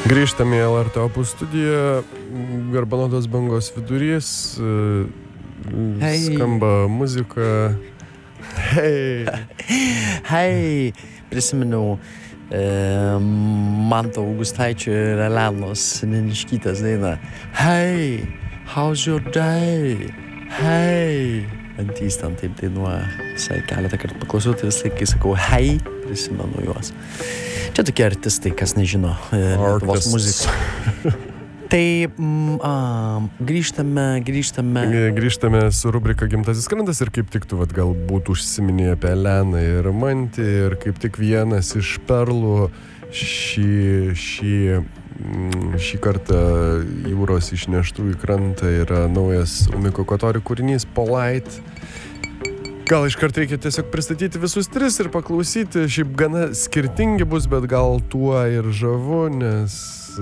Grįžtame į LRT Opus studiją, Garbanotos bangos vidurys, skamba muzika. Hei! Hei! Prisiminiau Manto Augustaičio ir Elenos Neniškytės dainą. Hei! How's your day? Hei! Antys ten taip dainuoja. Visai keletą kartų paklausiau, tai visai, kai sakau hei, prisimenu juos. Čia tokie artistai, kas nežino Lietuvos muziką. Tai grįžtame su rubrika Gimtasis krantas ir kaip tik tu galbūt užsiminė apie Eleną ir Mantį ir kaip tik vienas iš perlų šį kartą jūros išneštų į krantą yra naujas Umiko Kotori kūrinys Polite. Gal iškart reikia tiesiog pristatyti visus tris ir paklausyti, šiaip gana skirtingi bus, bet gal tuo ir žavu, nes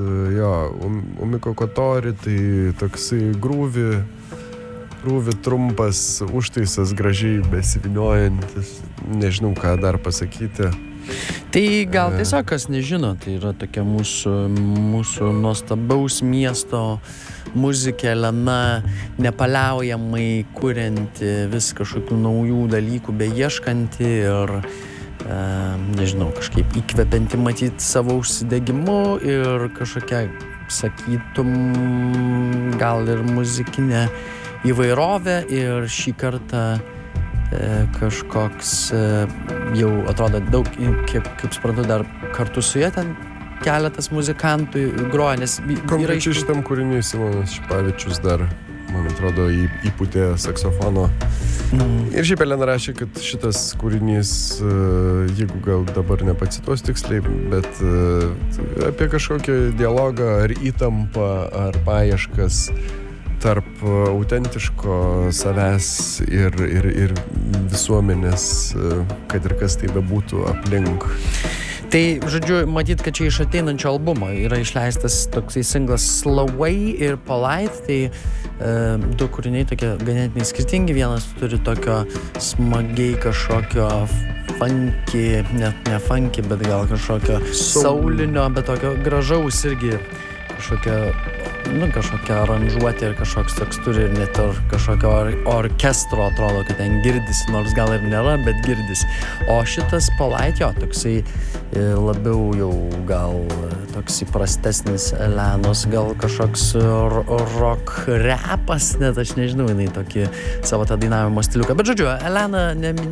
Umiko Kotori tai toksai grūvi trumpas užtaisas, gražiai besivyniojantis, nežinau ką dar pasakyti. Tai gal tiesiog kas nežino, tai yra tokia mūsų nuostabaus miesto muzikė Elena, nepaliaujamai kurianti vis kažkokių naujų dalykų, beieškanti ir nežinau, kažkaip įkvepianti matyti savo užsidegimu ir kažkokia, sakytum, gal ir muzikinė įvairovė ir šį kartą kažkoks jau atrodo daug, kaip suprantu, dar kartu su jie ten keletas muzikantų groja, nes konkrečiai šitam kūrinį Simonas Šipavičius dar, man atrodo, įpūtė saksofono. Ir šiaip Elena rašė, kad šitas kūrinys, jeigu gal dabar nepacituos tiksliai, bet apie kažkokį dialogą ar įtampą ar paieškas tarp autentiško savęs ir visuomenės, kad ir kas tai bebūtų aplink. Tai, žodžiu, matyt, kad čia iš ateinančio albumo yra išleistas toksai singlas Slowai ir Polite, tai du kūriniai tokie ganėtinai skirtingi, vienas turi tokio smagiai kažkokio funky, net ne funky, bet gal kažkokio saulinio, bet tokio gražaus irgi kažkokia aranžuotė ir kažkoks toks turi ir net ir kažkokio orkestro atrodo, kad ten girdisi, nors gal ir nėra, bet girdisi. O šitas Polite, toksai labiau jau gal toks įprastesnis Elenos, gal kažkoks rock rapas, net aš nežinau, jinai tokį savo tą dainavimo stiliuką. Bet žodžiu, Elena,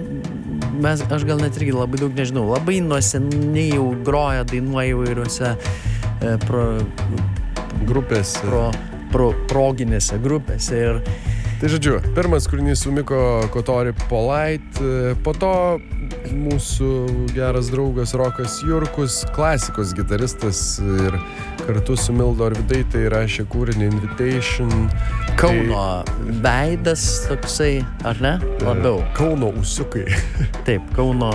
aš gal net irgi labai daug nežinau, labai nuo seniai jau groja, dainuoja įvairiuose grupėse. Proginėse grupėse. Ir tai žodžiu, pirmas kūrinys Umiko Kotori Polite, po to mūsų geras draugas Rokas Jurkus, klasikos gitaristas ir kartu su Milda Orvidaitė rašė kūrinį Invitation. Kauno veidas toksai, ar ne? Labiau. Kauno ūsiukai. Taip, Kauno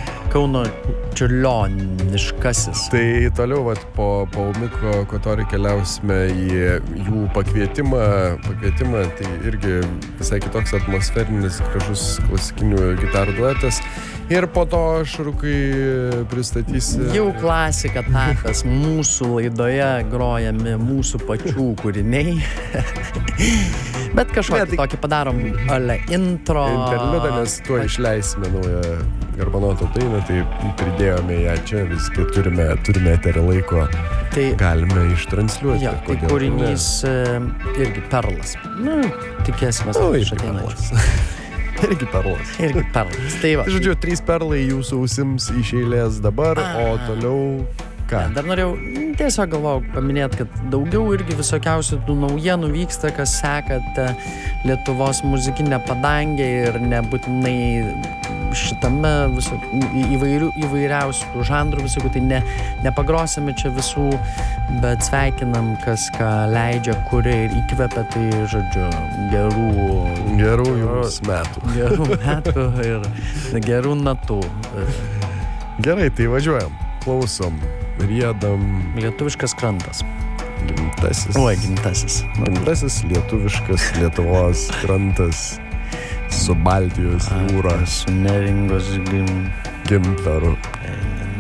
čiurlioniškasis. Tai toliau po Umiko Kotori keliausime į jų pakvietimą, tai irgi visai kitoks atmosferinis, gražus klasikinių gitarų duetas. Ir po to Šarukai pristatysi... Jau klasika tapęs mūsų laidoje grojami mūsų pačių kūriniai. Bet kažkokį tokį padarom intro. Interliudą, nes tuo išleisime naują Garbanoto dainą, tai pridėjome ją čia, visgi turime eterį laiko, tai galime ištransliuoti. Jo, tai kūrinys irgi perlas. Tikėsimės, kad iš ateinančios. Irgi perlas. Tai va. Žodžiu, 3 perlai jūsų ausims iš eilės dabar, o toliau ką? Dar norėjau tiesiog galvojau paminėti, kad daugiau irgi visokiausių tų naujienų vyksta, kas sekate Lietuvos muzikinę padangę ir nebūtinai šitame įvairiausių žanrų visokių, tai nepagrosime čia visų, bet sveikinam, kas ką leidžia, kuria ir įkvepia, tai žodžiu, gerų jums metų. Gerų metų ir gerų natų. Gerai, tai važiuojam, klausom, riedam. Lietuviškas krantas. Gimtasis. Gimtasis. Gimtasis lietuviškas Lietuvos krantas. Su Baltijos jūra. Su Neringos gintaru.